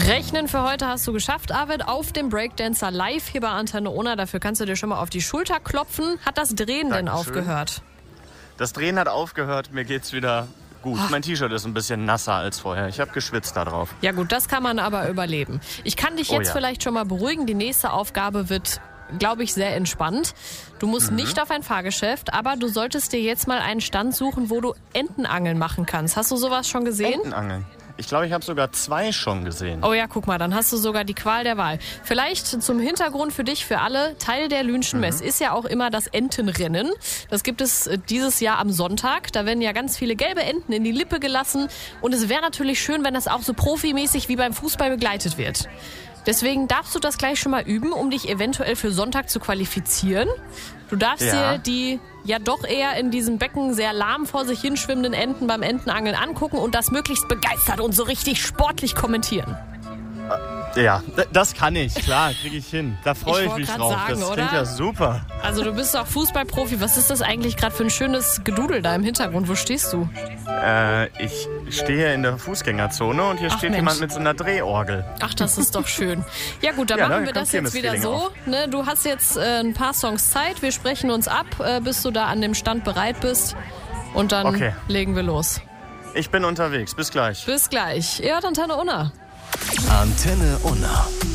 Rechnen für heute hast du geschafft, Arvid, auf dem Breakdancer live hier bei Antenne Unna. Dafür kannst du dir schon mal auf die Schulter klopfen. Hat das Drehen denn aufgehört? Das Drehen hat aufgehört, mir geht's wieder gut. Mein T-Shirt ist ein bisschen nasser als vorher. Ich habe geschwitzt da drauf. Ja gut, das kann man aber überleben. Ich kann dich jetzt vielleicht schon mal beruhigen. Die nächste Aufgabe wird, glaube ich, sehr entspannt. Du musst nicht auf ein Fahrgeschäft, aber du solltest dir jetzt mal einen Stand suchen, wo du Entenangeln machen kannst. Hast du sowas schon gesehen? Entenangeln? Ich glaube, ich habe sogar 2 schon gesehen. Oh ja, guck mal, dann hast du sogar die Qual der Wahl. Vielleicht zum Hintergrund für dich, für alle, Teil der Lünschen Mess ist ja auch immer das Entenrennen. Das gibt es dieses Jahr am Sonntag. Da werden ja ganz viele gelbe Enten in die Lippe gelassen. Und es wäre natürlich schön, wenn das auch so profimäßig wie beim Fußball begleitet wird. Deswegen darfst du das gleich schon mal üben, um dich eventuell für Sonntag zu qualifizieren. Du darfst dir die ja doch eher in diesem Becken sehr lahm vor sich hinschwimmenden Enten beim Entenangeln angucken und das möglichst begeistert und so richtig sportlich kommentieren. Ja, das kann ich, klar, kriege ich hin. Da freue ich mich drauf. Sagen, das klingt ja super. Also du bist auch Fußballprofi. Was ist das eigentlich gerade für ein schönes Gedudel da im Hintergrund? Wo stehst du? Ich stehe in der Fußgängerzone und hier steht jemand mit so einer Drehorgel. Ach, das ist doch schön. Ja gut, dann machen wir das jetzt wieder so. Ne, du hast jetzt ein paar Songs Zeit. Wir sprechen uns ab, bis du da an dem Stand bereit bist. Und dann legen wir los. Ich bin unterwegs. Bis gleich. Bis gleich. Ihr hört Antenne Unna. Antenne Unna.